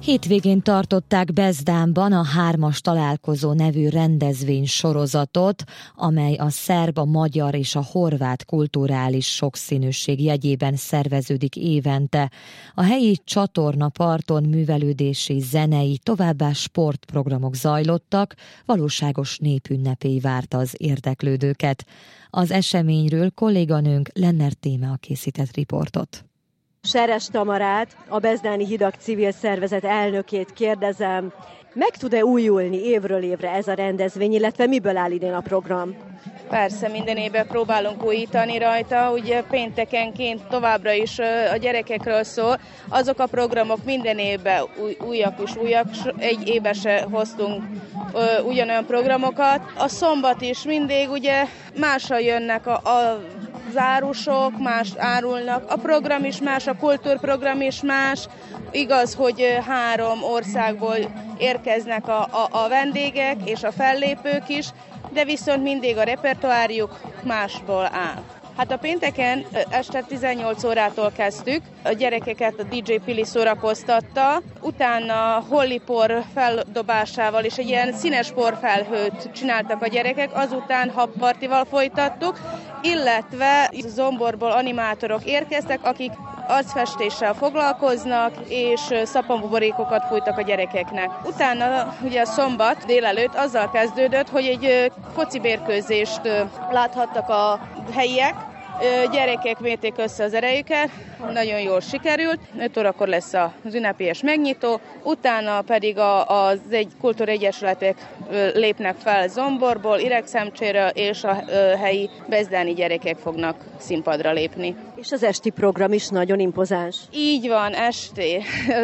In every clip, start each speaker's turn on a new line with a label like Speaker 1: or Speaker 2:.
Speaker 1: Hétvégén tartották Bezdánban a 3-as találkozó nevű rendezvény sorozatot, amely a szerb, a magyar és a horvát kulturális sokszínűség jegyében szerveződik évente. A helyi csatornaparton művelődési, zenei, továbbá sportprogramok zajlottak, valóságos népünnepély várta az érdeklődőket. Az eseményről kolléganőnk Lennert Tímea készített riportot.
Speaker 2: Seres Tamarát, a Bezdáni Hidak civil szervezet elnökét kérdezem, meg tud-e újulni évről évre ez a rendezvény, illetve miből áll idén a program?
Speaker 3: Persze, minden évben próbálunk újítani rajta, ugye péntekenként továbbra is a gyerekekről szól. Azok a programok minden évben újak és újak, egy évben se hoztunk ugyanolyan programokat. A szombat is mindig ugye mással jönnek a zárusok, más árulnak, a program is más, a kultúrprogram is más. Igaz, hogy 3 országból érkeznek a vendégek és a fellépők is, de viszont mindig a repertoárjuk másból áll. Hát a pénteken este 18 órától kezdtük, a gyerekeket a DJ Pili szórakoztatta, utána hollipor feldobásával és egy ilyen színes porfelhőt csináltak a gyerekek, azután habpartival folytattuk, illetve Zomborból animátorok érkeztek, akik arcfestéssel foglalkoznak, és szappanbuborékokat fújtak a gyerekeknek. Utána ugye a szombat délelőtt azzal kezdődött, hogy egy focimérkőzést láthattak a helyiek, gyerekek mérték össze az erejüket, nagyon jól sikerült. 5 órakor lesz az ünnepélyes megnyitó, utána pedig az kultúregyesületek lépnek fel Zomborból, Iregszemcséről, és a helyi bezdáni gyerekek fognak színpadra lépni.
Speaker 2: És az esti program is nagyon impozáns.
Speaker 3: Így van, este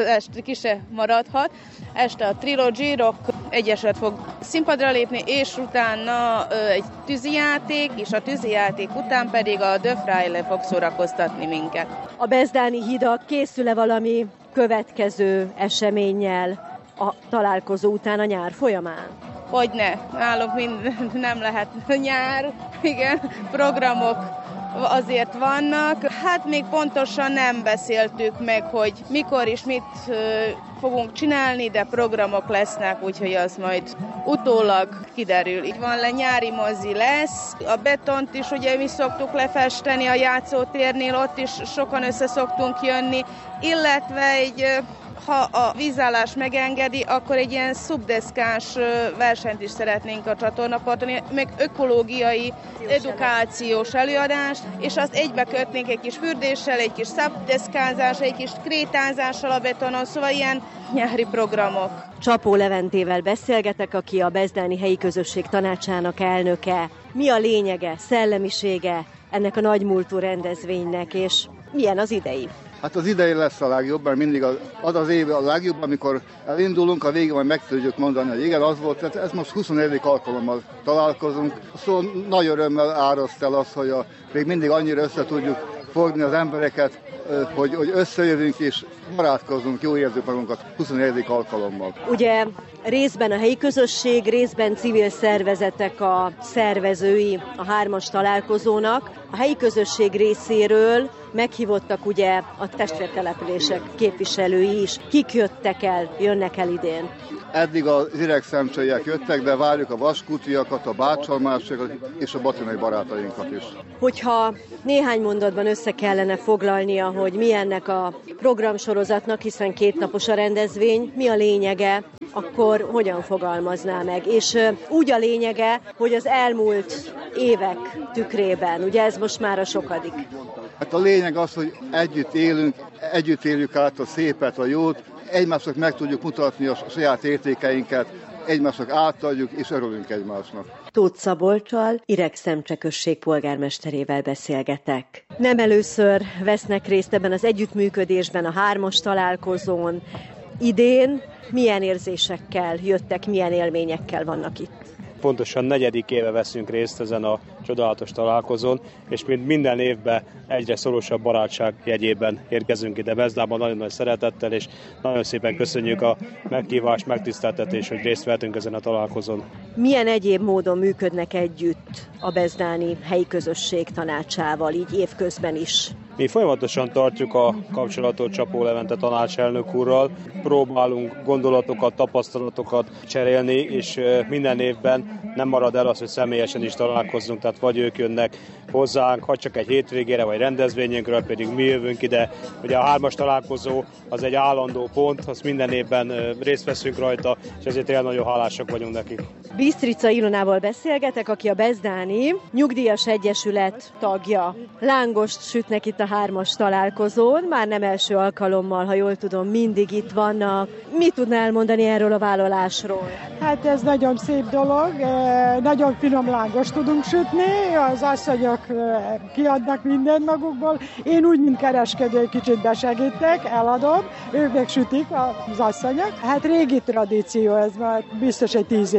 Speaker 3: ki se maradhat. Este a Trilogy Rock Egyesület fog színpadra lépni, és utána egy tűzijáték, és a tűzijáték után pedig a The Fraile fog szórakoztatni minket.
Speaker 2: A Bezdáni Hidak készül-e valami következő eseménnyel a találkozó után a nyár folyamán?
Speaker 3: Hogyne, nálunk nem lehet nyár, igen, programok azért vannak. Hát még pontosan nem beszéltük meg, hogy mikor és mit fogunk csinálni, de programok lesznek, úgyhogy az majd utólag kiderül. Így van, nyári mozi lesz, a betont is ugye mi szoktuk lefesteni a játszótérnél, ott is sokan össze szoktunk jönni, illetve ha a vízállás megengedi, akkor egy ilyen szubdeszkás versenyt is szeretnénk a csatornaparton, meg ökológiai, edukációs előadást, és azt egybe kötnénk egy kis fürdéssel, egy kis szubdeszkázással, egy kis krétázással a betonon, szóval ilyen nyári programok.
Speaker 2: Csapó Leventével beszélgetek, aki a Bezdáni Helyi Közösség Tanácsának elnöke. Mi a lényege, szellemisége ennek a nagymúltú rendezvénynek, és milyen az idei?
Speaker 4: Hát az idei lesz a legjobb, mert mindig az év a legjobb, amikor elindulunk, a végén majd meg tudjuk mondani, hogy igen, az volt, tehát ez most 24. alkalommal találkozunk. Szóval nagy örömmel áraszt el az, hogy még mindig annyira össze tudjuk fogni az embereket, hogy összejövünk és barátkozunk, jó érzünk magunkat 24. alkalommal.
Speaker 2: Ugye részben a helyi közösség, részben civil szervezetek a szervezői a 3-as találkozónak. A helyi közösség részéről meghívottak ugye a testvértelepülések képviselői is. Kik jönnek el idén?
Speaker 4: Eddig az iregszemcseiek jöttek, de várjuk a vaskútiakat, a bácsalmásokat és a batinai barátainkat is.
Speaker 2: Hogyha néhány mondatban össze kellene foglalnia, hogy mi ennek a programsorozatnak, hiszen 2 napos a rendezvény, mi a lényege, akkor hogyan fogalmazná meg? És úgy a lényege, hogy az elmúlt évek tükrében, ugye ez most már a sokadik.
Speaker 4: Hát a lényeg az, hogy együtt élünk, együtt éljük át a szépet, a jót, egymásnak meg tudjuk mutatni a saját értékeinket, egymásnak átadjuk és örülünk egymásnak.
Speaker 2: Tóth Szabolccsal, Iregszemcse község polgármesterével beszélgetek. Nem először vesznek részt ebben az együttműködésben, a 3-as találkozón. Idén milyen érzésekkel jöttek, milyen élményekkel vannak itt?
Speaker 5: Pontosan 4. éve veszünk részt ezen a csodálatos találkozón, és mint minden évben egyre szorosabb barátság jegyében érkezünk ide Bezdánban nagyon nagy szeretettel, és nagyon szépen köszönjük a meghívást, megtiszteltetést, hogy részt vettünk ezen a találkozón.
Speaker 2: Milyen egyéb módon működnek együtt a Bezdáni Helyi Közösség Tanácsával, így évközben is?
Speaker 5: Mi folyamatosan tartjuk a kapcsolatot Csapó Levente tanácselnök úrral, próbálunk gondolatokat, tapasztalatokat cserélni, és minden évben nem marad el az, hogy személyesen is találkozzunk, tehát vagy ők jönnek hozzánk, ha csak egy hétvégére vagy rendezvényünkről, pedig mi jövünk ide. Ugye a 3-as találkozó az egy állandó pont, azt minden évben részt veszünk rajta, és ezért tényleg nagyon hálásak vagyunk nekik.
Speaker 2: Bisztrica Ilonával beszélgetek, aki a Bezdáni Nyugdíjas Egyesület tagja. Lángost sütnek itt a 3-as találkozón, már nem első alkalommal, ha jól tudom, mindig itt vannak. Mit tudná elmondani erről a vállalásról?
Speaker 6: Hát ez nagyon szép dolog, nagyon finom lángost tudunk sütni, az asszonyok kiadnak mindent magukból. Én úgy, mint kereskedő, egy kicsit besegítek, eladom, ők meg sütik az asszonyok. Hát régi tradíció, ez már biztos egy 10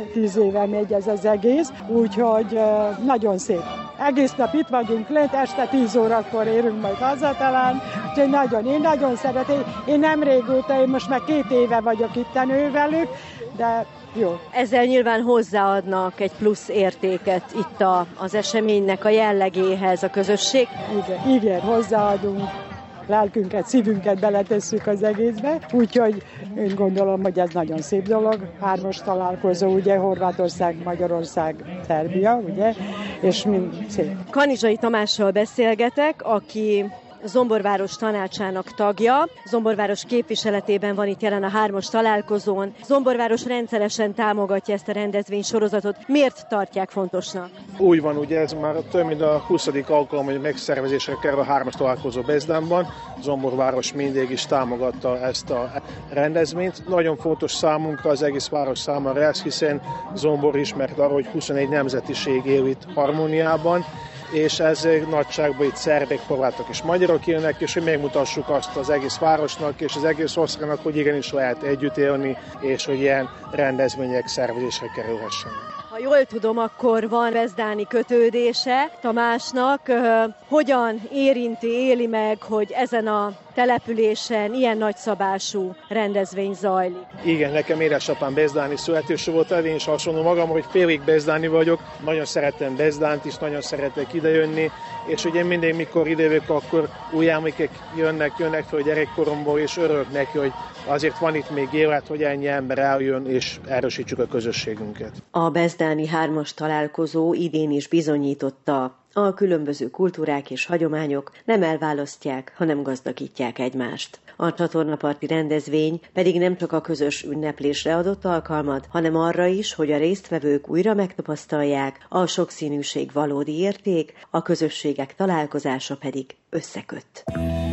Speaker 6: éve megy ez az egész, úgyhogy nagyon szép. Egész nap itt vagyunk lent, este 10 órakor érünk majd haza talán, úgyhogy én nagyon szeretem. Én nem régóta, én most már 2 éve vagyok itten velük, de jó.
Speaker 2: Ezzel nyilván hozzáadnak egy plusz értéket itt az eseménynek a jellegéhez, a közösség.
Speaker 6: Igen, hozzáadunk. Lelkünket, szívünket beletesszük az egészbe, úgyhogy én gondolom, hogy ez nagyon szép dolog. 3-as találkozó, ugye, Horvátország, Magyarország, Szerbia, ugye, és mind szép.
Speaker 2: Kanizsai Tamással beszélgetek, aki Zomborváros tanácsának tagja. Zomborváros képviseletében van itt jelen a 3-as találkozón. Zomborváros rendszeresen támogatja ezt a rendezvénysorozatot. Miért tartják fontosnak?
Speaker 7: Úgy van, ugye ez már több mint a 20. alkalom, hogy megszervezésre kerül a 3-as találkozó Bezdánban. Zomborváros mindig is támogatta ezt a rendezvényt. Nagyon fontos számunkra, az egész város számára ez, hiszen Zombor ismert arra, hogy 21 nemzetiség él itt harmóniában, és ezért nagyságban itt szerbek, horvátok és magyarok élnek, és hogy megmutassuk azt az egész városnak és az egész országnak, hogy igenis lehet együtt élni, és hogy ilyen rendezvények szervezésre kerülhessenek.
Speaker 2: Ha jól tudom, akkor van bezdáni kötődése Tamásnak. Hogyan éli meg, hogy ezen a településen ilyen nagyszabású rendezvény zajlik?
Speaker 7: Igen, nekem édesapám bezdáni születésű volt, én is hasonló magam, hogy félig bezdáni vagyok. Nagyon szeretem Bezdánt is, nagyon szeretek idejönni, és ugye mindig, mikor idejövök, akkor új emlékek jönnek fel gyerekkoromból, és örülök neki, hogy azért van itt még élet, hogy ennyi ember eljön, és erősítsük a közösségünket.
Speaker 2: A bezdáni 3-as találkozó idén is bizonyította, a különböző kultúrák és hagyományok nem elválasztják, hanem gazdagítják egymást. A csatornaparti rendezvény pedig nem csak a közös ünneplésre adott alkalmat, hanem arra is, hogy a résztvevők újra megtapasztalják, a sokszínűség valódi érték, a közösségek találkozása pedig összeköt.